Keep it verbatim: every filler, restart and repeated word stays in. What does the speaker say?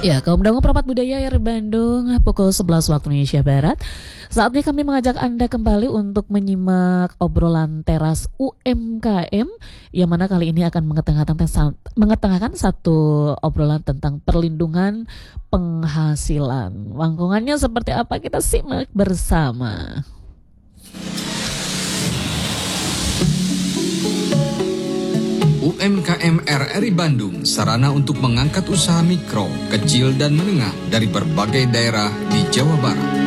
Ya, kaum dangu perempat budaya R Bandung pukul sebelas waktu Indonesia Barat. Saatnya kami mengajak Anda kembali untuk menyimak obrolan teras U M K M, yang mana kali ini akan mengetengahkan, mengetengahkan satu obrolan tentang perlindungan penghasilan. Lingkungannya seperti apa, kita simak bersama. U M K M R R I Bandung, sarana untuk mengangkat usaha mikro, kecil, dan menengah dari berbagai daerah di Jawa Barat.